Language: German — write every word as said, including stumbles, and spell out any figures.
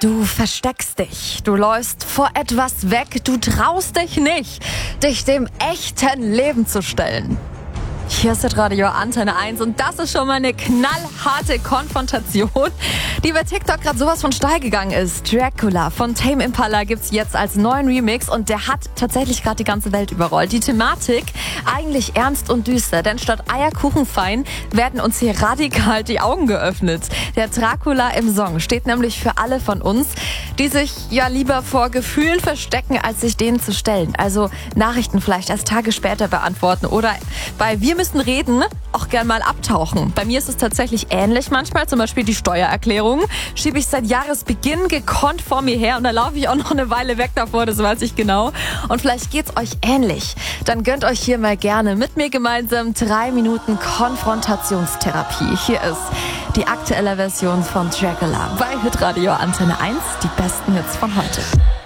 Du versteckst dich, du läufst vor etwas weg, du traust dich nicht, dich dem echten Leben zu stellen. Hier ist das Radio Antenne eins und das ist schon mal eine knallharte Konfrontation, die bei TikTok gerade sowas von steil gegangen ist. Dracula von Tame Impala gibt's jetzt als neuen Remix und der hat tatsächlich gerade die ganze Welt überrollt. Die Thematik eigentlich ernst und düster, denn statt Eierkuchenfein werden uns hier radikal die Augen geöffnet. Der Dracula im Song steht nämlich für alle von uns, die sich ja lieber vor Gefühlen verstecken, als sich denen zu stellen. Also Nachrichten vielleicht erst Tage später beantworten oder bei Wir müssen reden auch gern mal abtauchen. Bei mir ist es tatsächlich ähnlich manchmal, zum Beispiel die Steuererklärung. Schiebe ich seit Jahresbeginn gekonnt vor mir her und da laufe ich auch noch eine Weile weg davor, das weiß ich genau. Und vielleicht geht's euch ähnlich. Dann gönnt euch hier mal gerne mit mir gemeinsam drei Minuten Konfrontationstherapie. Hier ist die aktuelle Version von Dracula bei Hitradio Antenne eins, die besten Hits von heute.